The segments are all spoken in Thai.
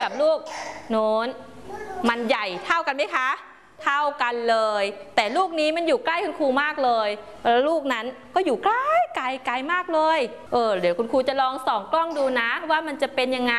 กับลูกโน้นมันใหญ่เท่ากันไหมคะเท่ากันเลยแต่ลูกนี้มันอยู่ใกล้คุณครูมากเลยแล้วลูกนั้นก็อยู่ใกล้ไกลมากเลยเดี๋ยวคุณครูจะลองส่องกล้องดูนะว่ามันจะเป็นยังไง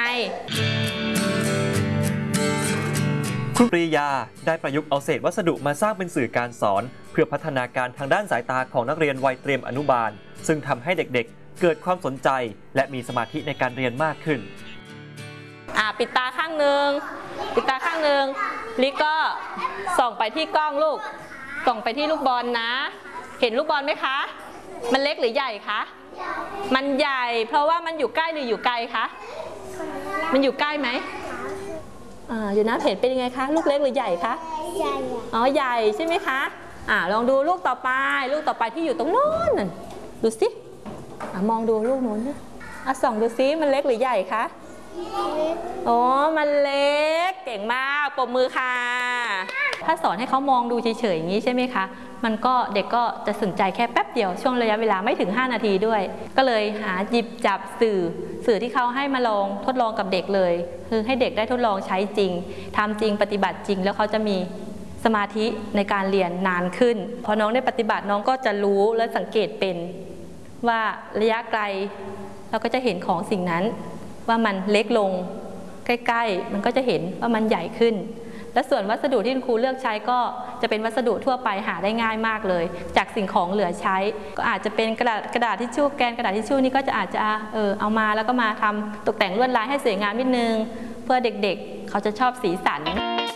ครูปรียาได้ประยุกต์เอาเศษวัสดุมาสร้างเป็นสื่อการสอนเพื่อพัฒนาการทางด้านสายตาของนักเรียนวัยเตรียมอนุบาลซึ่งทำให้เด็กๆเกิดความสนใจและมีสมาธิในการเรียนมากขึ้นปิดตาข้างหนึ่งลิก็ส่องไปที่กล้องลูกส่องไปที่ลูกบอลนะเห็นลูกบอลไหมคะมันเล็กหรือใหญ่คะมันใหญ่เพราะว่ามันอยู่ใกล้หรืออยู่ไกลคะมันอยู่ใกล้ไหมอยู่นะเห็นเป็นยังไงคะลูกเล็กหรือใหญ่คะใหญ่ใหญ่ใช่ไหมคะลองดูลูกต่อไปที่อยู่ตรงโน้นดูสิมองดูลูกโน้นนะส่องดูซิมันเล็กหรือใหญ่คะมันเล็กเก่งมากปรบมือค่ะถ้าสอนให้เขามองดูเฉยๆอย่างนี้ใช่ไหมคะมันก็เด็กก็จะสนใจแค่แป๊บเดียวช่วงระยะเวลาไม่ถึง5 นาทีด้วยก็เลยหาหยิบจับสื่อที่เขาให้มาลองทดลองกับเด็กเลยคือให้เด็กได้ทดลองใช้จริงทำจริงปฏิบัติจริงแล้วเขาจะมีสมาธิในการเรียนนานขึ้นพอน้องได้ปฏิบัติน้องก็จะรู้และสังเกตเป็นว่าระยะไกลเราก็จะเห็นของสิ่งนั้นว่ามันเล็กลงใกล้ๆมันก็จะเห็นว่ามันใหญ่ขึ้นและส่วนวัสดุที่คุณครูเลือกใช้ก็จะเป็นวัสดุทั่วไปหาได้ง่ายมากเลยจากสิ่งของเหลือใช้ก็อาจจะเป็นกระดาษทิชชู่แกนกระดาษทิชชู่นี่ก็จะอาจจะเอามาแล้วก็มาทำตกแต่งลวดลายให้สวยงามนิดนึงเพื่อเด็กๆเขาจะชอบสีสัน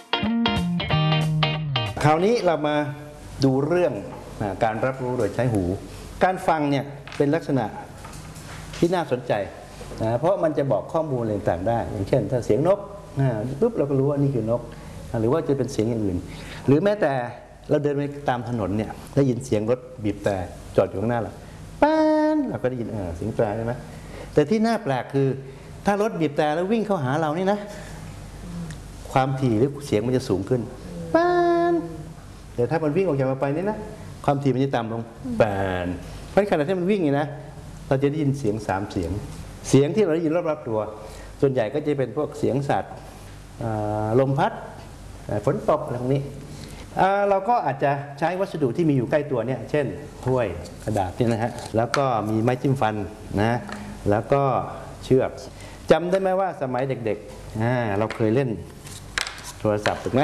คราวนี้เรามาดูเรื่องการรับรู้โดยใช้หูการฟังเนี่ยเป็นลักษณะที่น่าสนใจเพราะมันจะบอกข้อมูลอะไรต่างๆได้อย่างเช่นถ้าเสียงนกปุ๊บเราก็รู้ว่านี่คือนกหรือว่าจะเป็นเสียงอย่างอื่นหรือแม้แต่เราเดินไปตามถนนเนี่ยได้ยินเสียงรถบีบแต่จอดอยู่ข้างหน้าเราป้านเราก็ได้ยินเสียงแตรใช่ไหมแต่ที่น่าแปลกคือถ้ารถบีบแต่แล้ววิ่งเข้าหาเรานี่นะความถี่หรือเสียงมันจะสูงขึ้นป้านแต่ถ้ามันวิ่งออกจากเราไปนี่นะความถี่มันจะต่ำลงป้านเพราะขณะที่มันวิ่งนี่นะเราจะได้ยินเสียง3 เสียงที่เราได้ยินรอบๆตัวส่วนใหญ่ก็จะเป็นพวกเสียงสัตว์ลมพัดฝนตกอะไรพวกนี้เราก็อาจจะใช้วัสดุที่มีอยู่ใกล้ตัวเนี่ยเช่นถ้วยกระดาษนี่นะฮะแล้วก็มีไม้จิ้มฟันนะแล้วก็เชือกจำได้ไหมว่าสมัยเด็กๆเราเคยเล่นโทรศัพท์ถูกไหม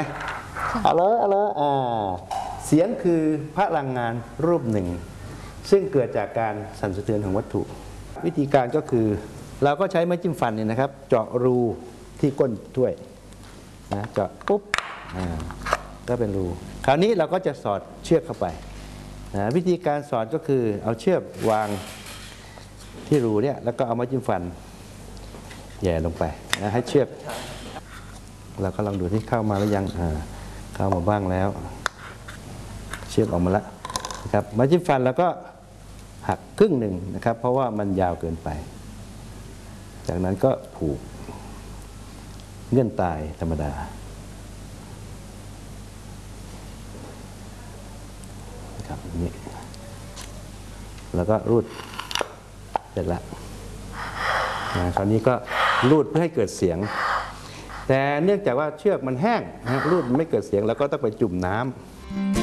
เสียงคือพลังงานรูปหนึ่งซึ่งเกิดจากการสั่นสะเทือนของวัตถุวิธีการก็คือเราก็ใช้ไม้จิ้มฟันเนี่ยนะครับเจาะรูที่ก้นถ้วยนะเจาะปุ๊บก็เป็นรูคราวนี้เราก็จะสอดเชือกเข้าไปนะวิธีการสอดก็คือเอาเชือกวางที่รูเนี่ยแล้วก็เอาไม้จิ้มฟันแย่ลงไปนะให้เชือกเราก็ลองดูที่เข้ามาแล้วยังเข้ามาบ้างแล้วเชือกออกมาแล้วนะครับไม้จิ้มฟันแล้วก็หักครึ่งหนึ่งนะครับเพราะว่ามันยาวเกินไปจากนั้นก็ผูกเงื่อนตายธรรมดาครับนี่แล้วก็รูดเสร็จแล้วคราวนี้ก็รูดเพื่อให้เกิดเสียงแต่เนื่องจากว่าเชือกมันแห้งรูดไม่เกิดเสียงแล้วก็ต้องไปจุ่มน้ำ